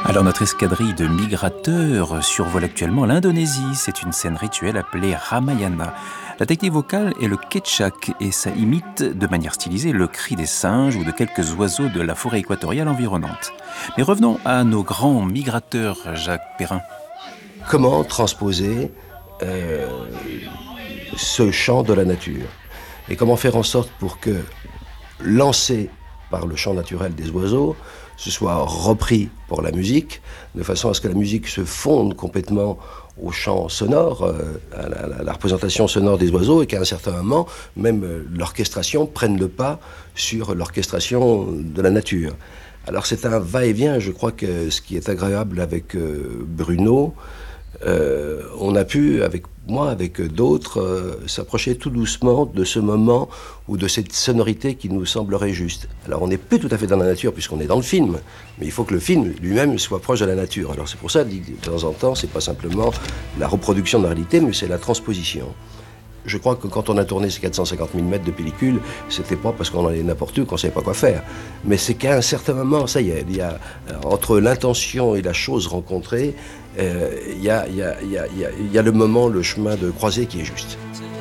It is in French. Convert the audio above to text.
Alors notre escadrille de migrateurs survole actuellement l'Indonésie. C'est une scène rituelle appelée Ramayana. La technique vocale est le ketchak et ça imite de manière stylisée le cri des singes ou de quelques oiseaux de la forêt équatoriale environnante. Mais revenons à nos grands migrateurs, Jacques Perrin. Comment transposer ce chant de la nature? Et comment faire en sorte pour que, lancé par le chant naturel des oiseaux, ce soit repris pour la musique, de façon à ce que la musique se fonde complètement au chant sonore, à la représentation sonore des oiseaux, et qu'à un certain moment, même l'orchestration prenne le pas sur l'orchestration de la nature. Alors c'est un va-et-vient. Je crois que ce qui est agréable avec Bruno, on a pu, avec moi, avec d'autres, s'approcher tout doucement de ce moment ou de cette sonorité qui nous semblerait juste. Alors on n'est plus tout à fait dans la nature puisqu'on est dans le film, mais il faut que le film lui-même soit proche de la nature. Alors c'est pour ça que de temps en temps, c'est pas simplement la reproduction de la réalité, mais c'est la transposition. Je crois que quand on a tourné ces 450 000 mètres de pellicule, c'était pas parce qu'on en allait n'importe où, qu'on savait pas quoi faire. Mais c'est qu'à un certain moment, ça y est, il y a, entre l'intention et la chose rencontrée, il y a le moment, le chemin de croisée qui est juste.